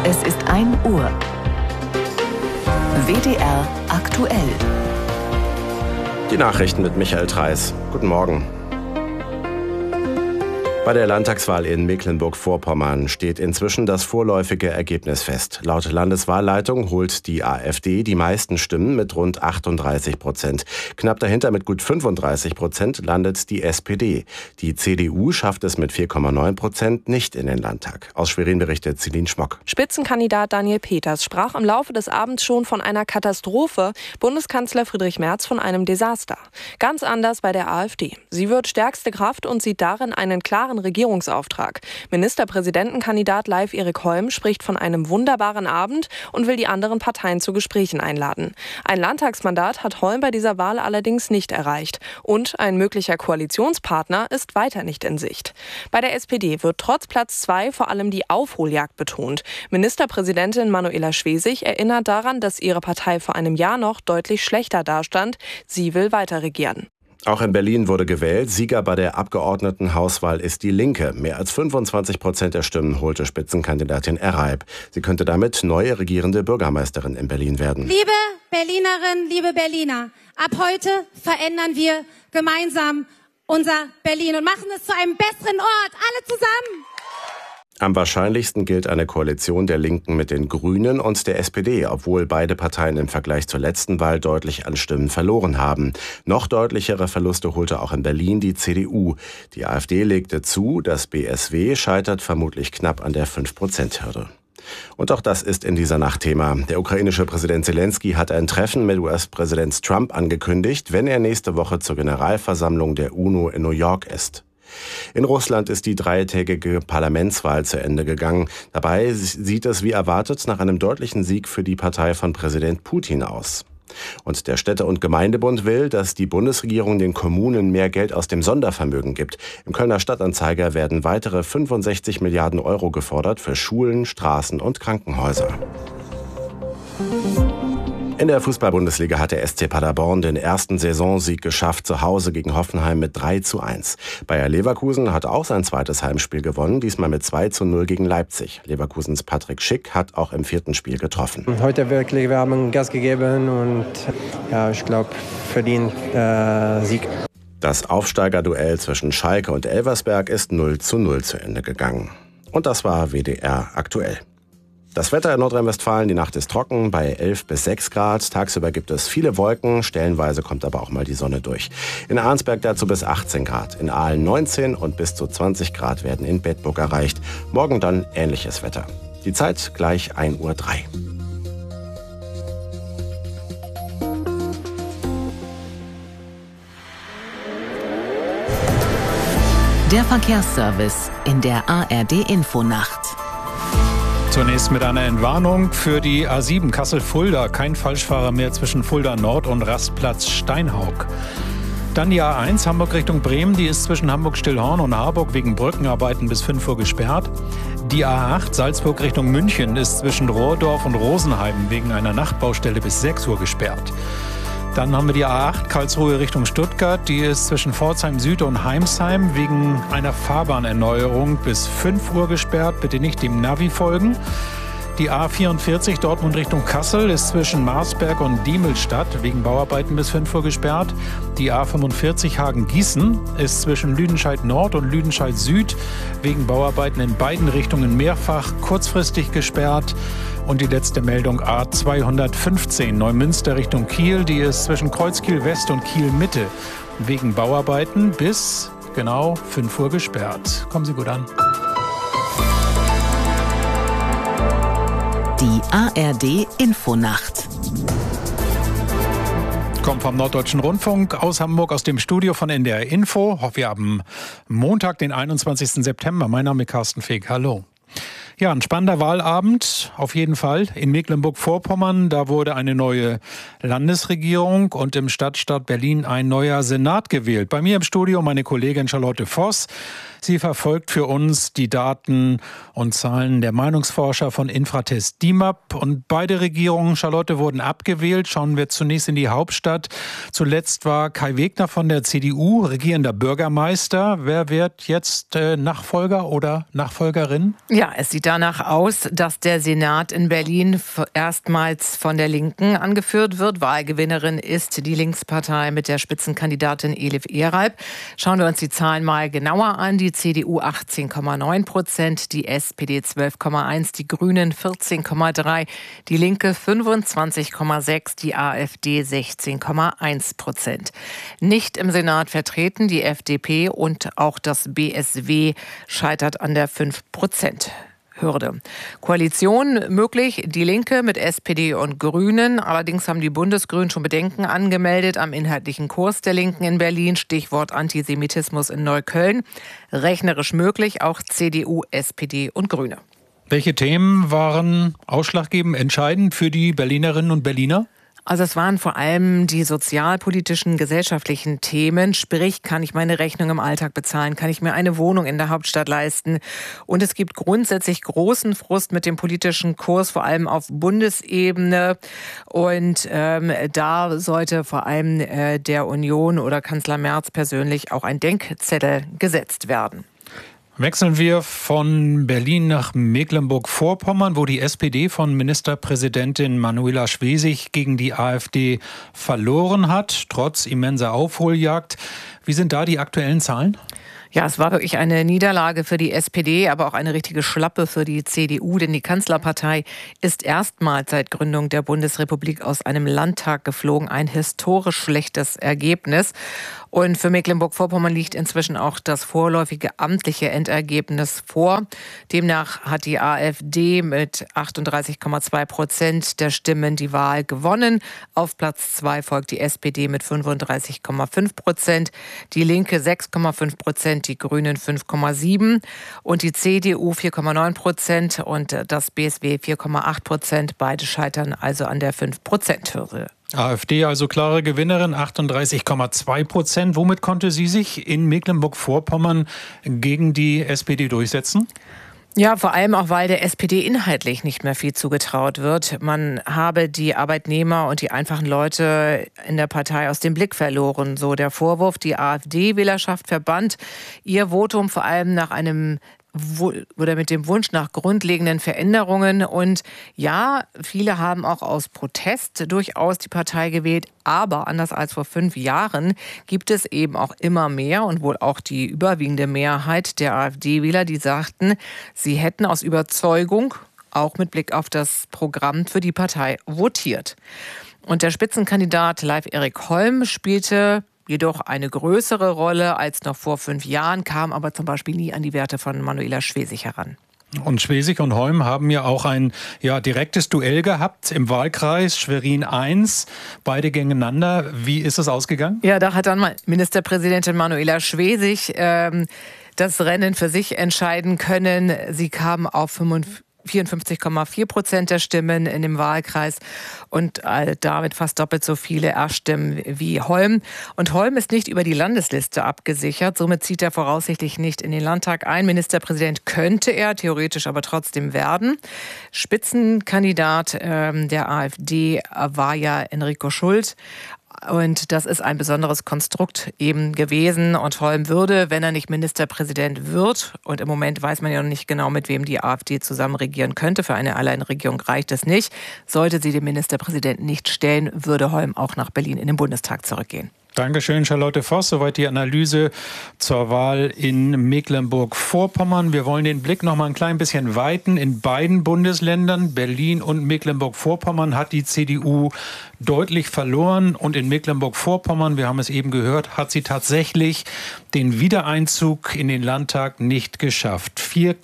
Es ist 1 Uhr. WDR aktuell. Die Nachrichten mit Michael Treis. Guten Morgen. Bei der Landtagswahl in Mecklenburg-Vorpommern steht inzwischen das vorläufige Ergebnis fest. Laut Landeswahlleitung holt die AfD die meisten Stimmen mit rund 38%. Knapp dahinter mit gut 35% landet die SPD. Die CDU schafft es mit 4,9% nicht in den Landtag. Aus Schwerin berichtet Celine Schmock. Spitzenkandidat Daniel Peters sprach im Laufe des Abends schon von einer Katastrophe, Bundeskanzler Friedrich Merz von einem Desaster. Ganz anders bei der AfD. Sie wird stärkste Kraft und sieht darin einen klaren Regierungsauftrag. Ministerpräsidentenkandidat Leif Erik Holm spricht von einem wunderbaren Abend und will die anderen Parteien zu Gesprächen einladen. Ein Landtagsmandat hat Holm bei dieser Wahl allerdings nicht erreicht. Und ein möglicher Koalitionspartner ist weiter nicht in Sicht. Bei der SPD wird trotz Platz 2 vor allem die Aufholjagd betont. Ministerpräsidentin Manuela Schwesig erinnert daran, dass ihre Partei vor einem Jahr noch deutlich schlechter dastand. Sie will weiter regieren. Auch in Berlin wurde gewählt. Sieger bei der Abgeordnetenhauswahl ist die Linke. Mehr als 25% der Stimmen holte Spitzenkandidatin Erreib. Sie könnte damit neue regierende Bürgermeisterin in Berlin werden. Liebe Berlinerinnen, liebe Berliner, ab heute verändern wir gemeinsam unser Berlin und machen es zu einem besseren Ort. Alle zusammen! Am wahrscheinlichsten gilt eine Koalition der Linken mit den Grünen und der SPD, obwohl beide Parteien im Vergleich zur letzten Wahl deutlich an Stimmen verloren haben. Noch deutlichere Verluste holte auch in Berlin die CDU. Die AfD legte zu, das BSW scheitert vermutlich knapp an der 5%-Hürde. Und auch das ist in dieser Nacht Thema. Der ukrainische Präsident Zelensky hat ein Treffen mit US-Präsident Trump angekündigt, wenn er nächste Woche zur Generalversammlung der UNO in New York ist. In Russland ist die dreitägige Parlamentswahl zu Ende gegangen. Dabei sieht es wie erwartet nach einem deutlichen Sieg für die Partei von Präsident Putin aus. Und der Städte- und Gemeindebund will, dass die Bundesregierung den Kommunen mehr Geld aus dem Sondervermögen gibt. Im Kölner Stadtanzeiger werden weitere 65 Milliarden Euro gefordert für Schulen, Straßen und Krankenhäuser. In der Fußball-Bundesliga hat der SC Paderborn den ersten Saisonsieg geschafft, zu Hause gegen Hoffenheim mit 3:1. Bayer Leverkusen hat auch sein zweites Heimspiel gewonnen, diesmal mit 2:0 gegen Leipzig. Leverkusens Patrick Schick hat auch im 4. Spiel getroffen. Heute wirklich, wir haben Gas gegeben und ja, ich glaube, verdient Sieg. Das Aufsteigerduell zwischen Schalke und Elversberg ist 0:0 zu Ende gegangen. Und das war WDR aktuell. Das Wetter in Nordrhein-Westfalen, die Nacht ist trocken bei 11 bis 6 Grad. Tagsüber gibt es viele Wolken, stellenweise kommt aber auch mal die Sonne durch. In Arnsberg dazu bis 18 Grad, in Aalen 19 und bis zu 20 Grad werden in Bedburg erreicht. Morgen dann ähnliches Wetter. Die Zeit gleich 1:03 Uhr. Der Verkehrsservice in der ARD-Infonacht. Zunächst mit einer Entwarnung für die A7 Kassel-Fulda. Kein Falschfahrer mehr zwischen Fulda Nord und Rastplatz Steinhaug. Dann die A1 Hamburg Richtung Bremen. Die ist zwischen Hamburg-Stillhorn und Harburg wegen Brückenarbeiten bis 5 Uhr gesperrt. Die A8 Salzburg Richtung München ist zwischen Rohrdorf und Rosenheim wegen einer Nachtbaustelle bis 6 Uhr gesperrt. Dann haben wir die A8 Karlsruhe Richtung Stuttgart. Die ist zwischen Pforzheim Süd und Heimsheim wegen einer Fahrbahnerneuerung bis 5 Uhr gesperrt. Bitte nicht dem Navi folgen. Die A44 Dortmund Richtung Kassel ist zwischen Marsberg und Diemelstadt wegen Bauarbeiten bis 5 Uhr gesperrt. Die A45 Hagen-Gießen ist zwischen Lüdenscheid Nord und Lüdenscheid Süd wegen Bauarbeiten in beiden Richtungen mehrfach kurzfristig gesperrt. Und die letzte Meldung A215 Neumünster Richtung Kiel. Die ist zwischen Kreuzkiel West und Kiel Mitte wegen Bauarbeiten bis genau 5 Uhr gesperrt. Kommen Sie gut an. Die ARD-Infonacht. Kommt vom Norddeutschen Rundfunk aus Hamburg, aus dem Studio von NDR Info. Wir haben Montag, den 21. September. Mein Name ist Carsten Feeg. Hallo. Ja, ein spannender Wahlabend, auf jeden Fall. In Mecklenburg-Vorpommern, da wurde eine neue Landesregierung und im Stadtstaat Berlin ein neuer Senat gewählt. Bei mir im Studio meine Kollegin Charlotte Voss. Sie verfolgt für uns die Daten und Zahlen der Meinungsforscher von Infratest DIMAP. Und beide Regierungen, Charlotte, wurden abgewählt. Schauen wir zunächst in die Hauptstadt. Zuletzt war Kai Wegner von der CDU regierender Bürgermeister. Wer wird jetzt Nachfolger oder Nachfolgerin? Ja, es sieht danach aus, dass der Senat in Berlin erstmals von der Linken angeführt wird. Wahlgewinnerin ist die Linkspartei mit der Spitzenkandidatin Elif Eralp. Schauen wir uns die Zahlen mal genauer an. Die CDU 18,9%, die SPD 12,1%, die Grünen 14,3%, die Linke 25,6%, die AfD 16,1%. Nicht im Senat vertreten die FDP und auch das BSW scheitert an der 5%. Hürde. Koalition möglich, die Linke mit SPD und Grünen. Allerdings haben die Bundesgrünen schon Bedenken angemeldet am inhaltlichen Kurs der Linken in Berlin. Stichwort Antisemitismus in Neukölln. Rechnerisch möglich auch CDU, SPD und Grüne. Welche Themen waren ausschlaggebend, entscheidend für die Berlinerinnen und Berliner? Also es waren vor allem die sozialpolitischen, gesellschaftlichen Themen. Sprich, kann ich meine Rechnung im Alltag bezahlen? Kann ich mir eine Wohnung in der Hauptstadt leisten? Und es gibt grundsätzlich großen Frust mit dem politischen Kurs, vor allem auf Bundesebene. Und da sollte vor allem der Union oder Kanzler Merz persönlich auch ein Denkzettel gesetzt werden. Wechseln wir von Berlin nach Mecklenburg-Vorpommern, wo die SPD von Ministerpräsidentin Manuela Schwesig gegen die AfD verloren hat, trotz immenser Aufholjagd. Wie sind da die aktuellen Zahlen? Ja, es war wirklich eine Niederlage für die SPD, aber auch eine richtige Schlappe für die CDU, denn die Kanzlerpartei ist erstmals seit Gründung der Bundesrepublik aus einem Landtag geflogen. Ein historisch schlechtes Ergebnis. Und für Mecklenburg-Vorpommern liegt inzwischen auch das vorläufige amtliche Endergebnis vor. Demnach hat die AfD mit 38,2% der Stimmen die Wahl gewonnen. Auf Platz 2 folgt die SPD mit 35,5%, die Linke 6,5%, die Grünen 5,7% und die CDU 4,9% und das BSW 4,8%. Beide scheitern also an der 5%-Hürde. AfD also klare Gewinnerin, 38,2%. Womit konnte sie sich in Mecklenburg-Vorpommern gegen die SPD durchsetzen? Ja, vor allem auch, weil der SPD inhaltlich nicht mehr viel zugetraut wird. Man habe die Arbeitnehmer und die einfachen Leute in der Partei aus dem Blick verloren. So der Vorwurf, die AfD-Wählerschaft verbannt ihr Votum vor allem nach einem oder mit dem Wunsch nach grundlegenden Veränderungen. Und ja, viele haben auch aus Protest durchaus die Partei gewählt. Aber anders als vor 5 Jahren gibt es eben auch immer mehr und wohl auch die überwiegende Mehrheit der AfD-Wähler, die sagten, sie hätten aus Überzeugung, auch mit Blick auf das Programm, für die Partei votiert. Und der Spitzenkandidat Leif-Erik Holm spielte jedoch eine größere Rolle als noch vor 5 Jahren, kam aber zum Beispiel nie an die Werte von Manuela Schwesig heran. Und Schwesig und Holm haben ja auch ein direktes Duell gehabt im Wahlkreis Schwerin 1, beide gegeneinander. Wie ist es ausgegangen? Ja, da hat dann Ministerpräsidentin Manuela Schwesig das Rennen für sich entscheiden können. Sie kam auf 54,4% der Stimmen in dem Wahlkreis und damit fast doppelt so viele Erststimmen wie Holm. Und Holm ist nicht über die Landesliste abgesichert, somit zieht er voraussichtlich nicht in den Landtag ein. Ministerpräsident könnte er theoretisch aber trotzdem werden. Spitzenkandidat der AfD war ja Enrico Schult. Und das ist ein besonderes Konstrukt eben gewesen. Und Holm würde, wenn er nicht Ministerpräsident wird, und im Moment weiß man ja noch nicht genau, mit wem die AfD zusammen regieren könnte, für eine Alleinregierung reicht es nicht, sollte sie den Ministerpräsidenten nicht stellen, würde Holm auch nach Berlin in den Bundestag zurückgehen. Dankeschön, Charlotte Voss. Soweit die Analyse zur Wahl in Mecklenburg-Vorpommern. Wir wollen den Blick noch mal ein klein bisschen weiten. In beiden Bundesländern, Berlin und Mecklenburg-Vorpommern, hat die CDU deutlich verloren. Und in Mecklenburg-Vorpommern, wir haben es eben gehört, hat sie tatsächlich den Wiedereinzug in den Landtag nicht geschafft.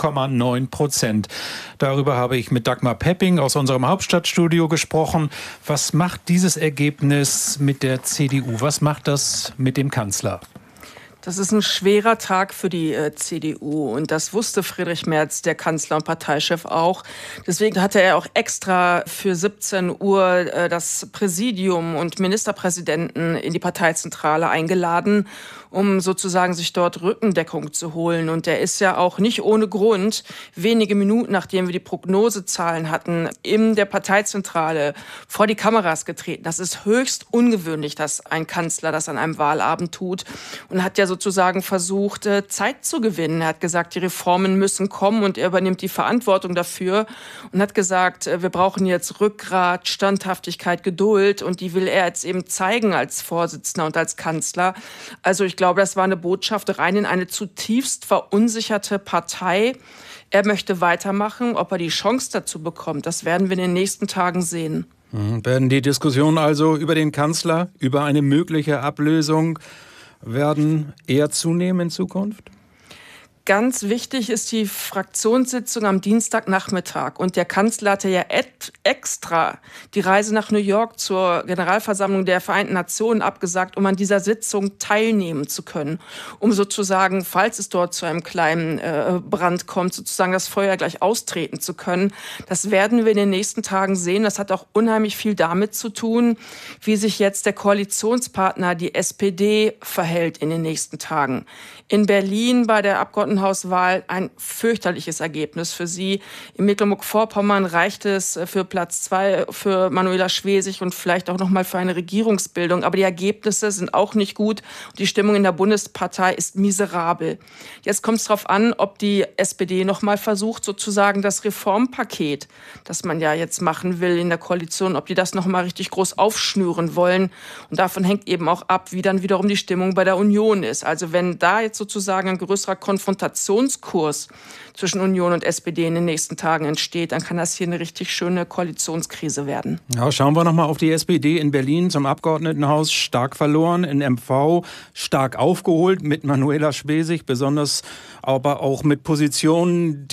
4,9%. Darüber habe ich mit Dagmar Pepping aus unserem Hauptstadtstudio gesprochen. Was macht dieses Ergebnis mit der CDU? Was macht das mit dem Kanzler? Das ist ein schwerer Tag für die CDU und das wusste Friedrich Merz, der Kanzler und Parteichef, auch. Deswegen hatte er auch extra für 17 Uhr das Präsidium und Ministerpräsidenten in die Parteizentrale eingeladen, um sozusagen sich dort Rückendeckung zu holen. Und er ist ja auch nicht ohne Grund wenige Minuten, nachdem wir die Prognosezahlen hatten, in der Parteizentrale vor die Kameras getreten. Das ist höchst ungewöhnlich, dass ein Kanzler das an einem Wahlabend tut, und hat ja sozusagen versucht, Zeit zu gewinnen. Er hat gesagt, die Reformen müssen kommen, und er übernimmt die Verantwortung dafür und hat gesagt, wir brauchen jetzt Rückgrat, Standhaftigkeit, Geduld, und die will er jetzt eben zeigen als Vorsitzender und als Kanzler. Also ich glaube, das war eine Botschaft rein in eine zutiefst verunsicherte Partei. Er möchte weitermachen. Ob er die Chance dazu bekommt, das werden wir in den nächsten Tagen sehen. Werden die Diskussionen also über den Kanzler, über eine mögliche Ablösung, werden eher zunehmen in Zukunft? Ganz wichtig ist die Fraktionssitzung am Dienstagnachmittag. Und der Kanzler hatte ja extra die Reise nach New York zur Generalversammlung der Vereinten Nationen abgesagt, um an dieser Sitzung teilnehmen zu können. Um sozusagen, falls es dort zu einem kleinen Brand kommt, sozusagen das Feuer gleich austreten zu können. Das werden wir in den nächsten Tagen sehen. Das hat auch unheimlich viel damit zu tun, wie sich jetzt der Koalitionspartner, die SPD, verhält in den nächsten Tagen. In Berlin bei der Abgeordnetenhauswahl ein fürchterliches Ergebnis für sie. In Mecklenburg-Vorpommern reicht es für Platz 2 für Manuela Schwesig und vielleicht auch noch mal für eine Regierungsbildung. Aber die Ergebnisse sind auch nicht gut. Die Stimmung in der Bundespartei ist miserabel. Jetzt kommt es darauf an, ob die SPD noch mal versucht, sozusagen das Reformpaket, das man ja jetzt machen will in der Koalition, ob die das noch mal richtig groß aufschnüren wollen. Und davon hängt eben auch ab, wie dann wiederum die Stimmung bei der Union ist. Also wenn da jetzt sozusagen ein größerer Konfrontationskurs zwischen Union und SPD in den nächsten Tagen entsteht, dann kann das hier eine richtig schöne Koalitionskrise werden. Ja, schauen wir noch mal auf die SPD in Berlin zum Abgeordnetenhaus. Stark verloren, in MV stark aufgeholt mit Manuela Schwesig, besonders aber auch mit Positionen,